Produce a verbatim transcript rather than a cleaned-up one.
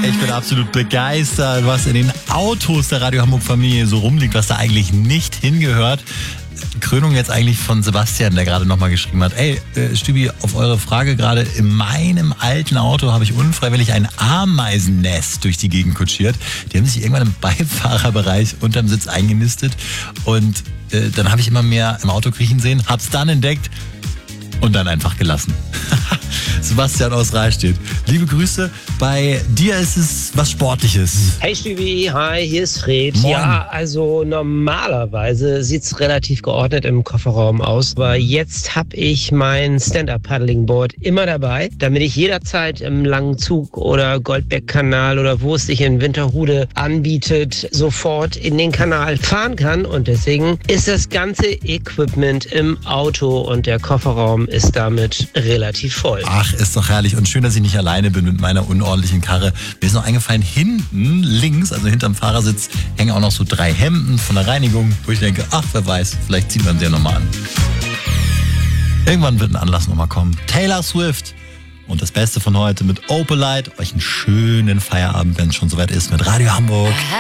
Ich bin absolut begeistert, was in den Autos der Radio Hamburg Familie so rumliegt, was da eigentlich nicht hingehört. Krönung jetzt eigentlich von Sebastian, der gerade nochmal geschrieben hat. Ey, äh, Stübi, auf eure Frage gerade, in meinem alten Auto habe ich unfreiwillig ein Ameisennest durch die Gegend kutschiert. Die haben sich irgendwann im Beifahrerbereich unterm Sitz eingenistet und äh, dann habe ich immer mehr im Auto kriechen sehen, hab's dann entdeckt und dann einfach gelassen. Sebastian aus Rahlstedt. Liebe Grüße. Bei dir ist es was Sportliches. Hey Stübi, hi, hier ist Fred. Moin. Ja, also normalerweise sieht's relativ geordnet im Kofferraum aus, aber jetzt habe ich mein Stand-Up-Paddling-Board immer dabei, damit ich jederzeit im langen Zug oder Goldbeck-Kanal oder wo es sich in Winterhude anbietet, sofort in den Kanal fahren kann und deswegen ist das ganze Equipment im Auto und der Kofferraum ist damit relativ voll. Ach, ist doch herrlich und schön, dass ich nicht alleine bin mit meiner unordentlichen Karre. Mir ist noch eingefallen, hinten links, also hinterm Fahrersitz, hängen auch noch so drei Hemden von der Reinigung, wo ich denke, ach, wer weiß, vielleicht zieht man sie ja nochmal an. Irgendwann wird ein Anlass nochmal kommen. Taylor Swift und das Beste von heute mit Opalite. Euch einen schönen Feierabend, wenn es schon soweit ist, mit Radio Hamburg.